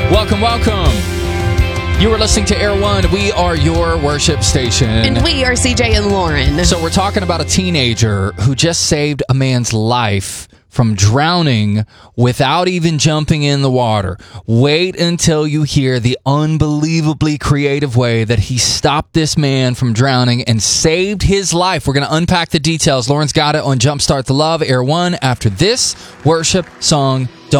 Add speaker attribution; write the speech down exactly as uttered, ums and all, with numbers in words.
Speaker 1: Welcome, welcome. You are listening to Air One. We are your worship station.
Speaker 2: And we are C J and Lauren.
Speaker 1: So we're talking about a teenager who just saved a man's life from drowning without even jumping in the water. Wait until you hear the unbelievably creative way that he stopped this man from drowning and saved his life. We're going to unpack the details. Lauren's got it on Jumpstart the Love, Air One, after this worship song. Don't